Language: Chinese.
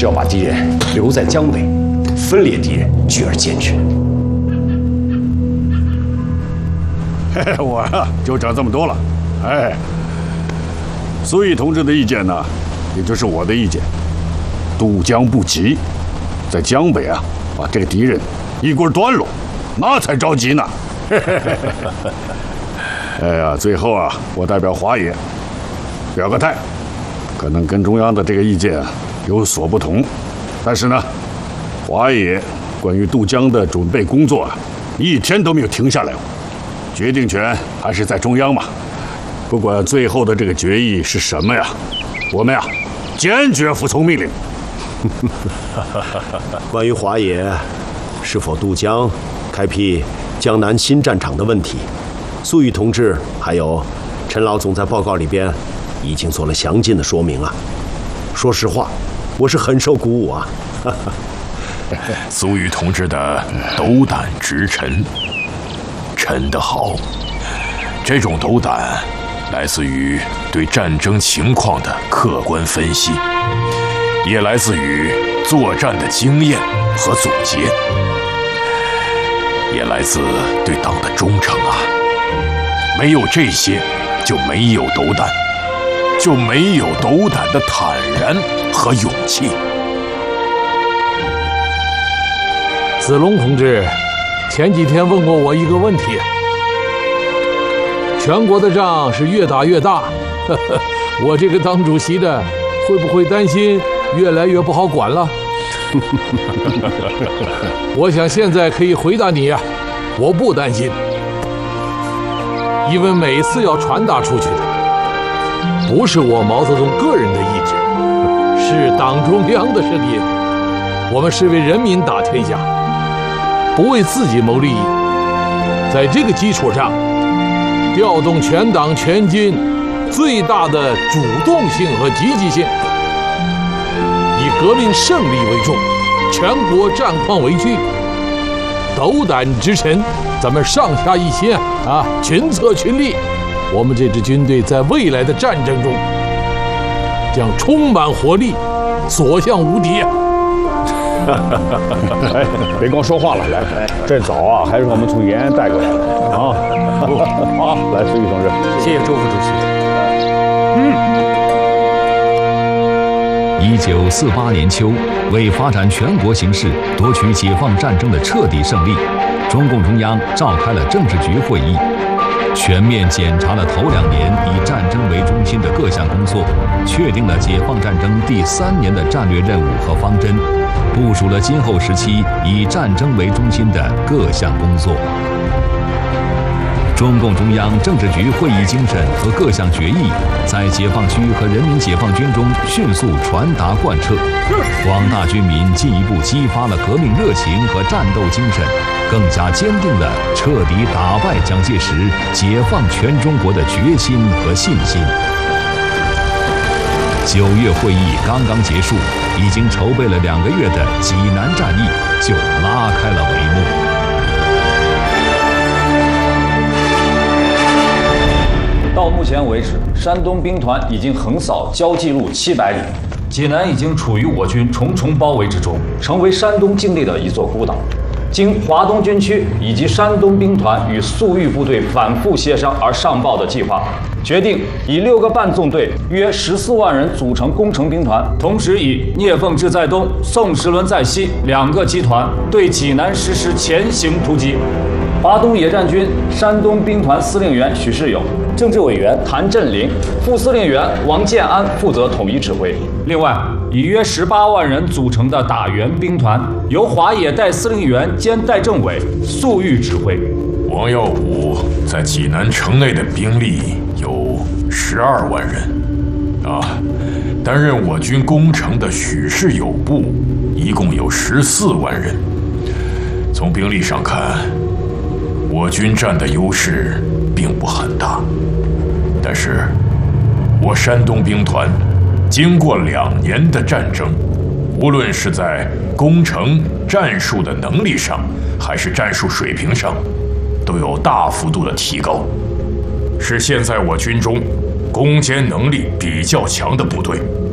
是要把敌人留在江北，分裂敌人，聚而歼之。 我呀，就讲这么多了。哎，苏毅同志的意见呢，也就是我的意见。渡江不急，在江北啊，把这个敌人一锅端了，那才着急呢。哎呀，最后啊，我代表华野表个态，可能跟中央的这个意见有所不同，但是呢，华野关于渡江的准备工作啊，一天都没有停下来过。决定权还是在中央嘛，不管最后的这个决议是什么呀，我们呀坚决服从命令。 关于华野是否渡江、开辟江南新战场的问题，粟裕同志还有陈老总在报告里边已经做了详尽的说明啊。说实话，我是很受鼓舞啊。 粟裕同志的斗胆直陈，陈得好。这种斗胆来自于对战争情况的客观分析，也来自于作战的经验和总结，也来自对党的忠诚啊。没有这些，就没有斗胆，就没有斗胆的坦然和勇气。 子龙同志前几天问过我一个问题，全国的仗是越打越大，我这个当主席的会不会担心越来越不好管了？我想现在可以回答你呀，我不担心，因为每次要传达出去的，不是我毛泽东个人的意志，是党中央的声音。我们是为人民打天下，不为自己谋利益。在这个基础上，调动全党全军最大的主动性和积极性，以革命胜利为重，全国战况为据，斗胆直陈，咱们上下一心啊，群策群力，我们这支军队在未来的战争中将充满活力，所向无敌啊！ 哎，别光说话了，来，这枣啊，还是我们从延安带过来的啊。好，来，粟裕同志， 谢谢周副主席。 1948年秋，为发展全国形势，夺取解放战争的彻底胜利，中共中央召开了政治局会议，全面检查了头2年以战争为中心的各项工作，确定了解放战争第3年的战略任务和方针，部署了今后时期以战争为中心的各项工作。中共中央政治局会议精神和各项决议在解放区和人民解放军中迅速传达贯彻，广大军民进一步激发了革命热情和战斗精神，更加坚定了彻底打败蒋介石、解放全中国的决心和信心。9月会议刚刚结束，已经筹备了2个月的济南战役就拉开了帷幕。 到目前为止，山东兵团已经横扫胶济路700里，济南已经处于我军重重包围之中，成为山东境内的一座孤岛。经华东军区以及山东兵团与粟裕部队反复协商而上报的计划，决定以6个半纵队约14万人组成工程兵团，同时以聂凤智在东、宋时轮在西2个集团对济南实施前行突击。华东野战军山东兵团司令员许世友、政治委员谭震林、副司令员王建安负责统一指挥。另外，以约18万人组成的打援兵团，由华野代司令员兼代政委，粟裕指挥。 王耀武在济南城内的兵力有12万人，担任我军工程的许世友部一共有14万人。从兵力上看，我军占的优势并不很大，但是我山东兵团经过2年的战争，无论是在工程战术的能力上，还是战术水平上，都有大幅度的提高，是现在我军中攻坚能力比较强的部队。